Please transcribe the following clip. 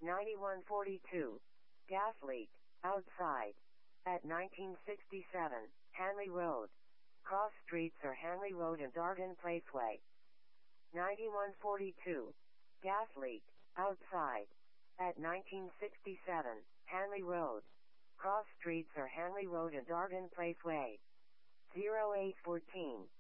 9142. Gas leak. Outside. At 1967, Hanley Road. Cross streets are Hanley Road and Darden Placeway. 9142. Gas leak. Outside. At 1967, Hanley Road. Cross streets are Hanley Road and Darden Placeway. 0814.